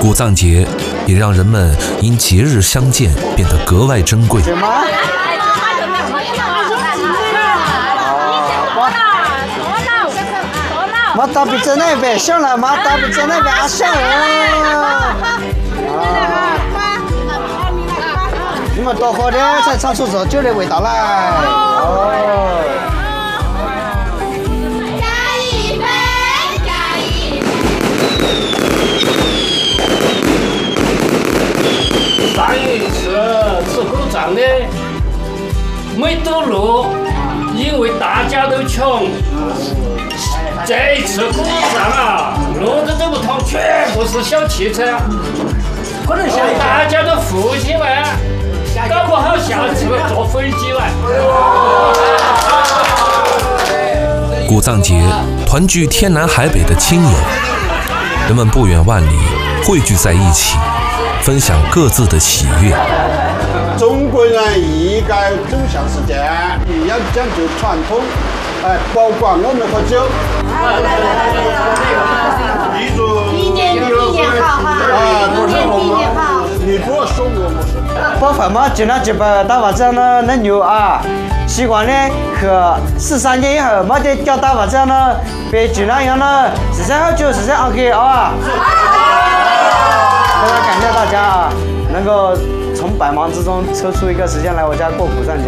古藏节也让人们因节日相见变得格外珍贵。 什么？马达比在那边上来，马达比在那边上来。你们多喝点才尝出酒的味道来。哦。 上一次吃古藏的没得路，因为大家都穷。这一次古藏啊，路都走不通，全部是小汽车，可能大家都富起来，搞不好下次坐飞机来。 古藏节团聚天南海北的亲友，人们不远万里汇聚在一起，分享各自的喜悦。 中国人应该走向世界，要讲究传统，保管我们喝酒。预祝明年好哈！明年好。 你不要说我们是。 包饭嘛，尽量就把打麻将呢那牛啊，希望呢和13年以后没得叫打麻将呢，别尽量样呢13好酒13好给啊！非常感谢大家啊，能够从百忙之中抽出一个时间来我家过古藏节。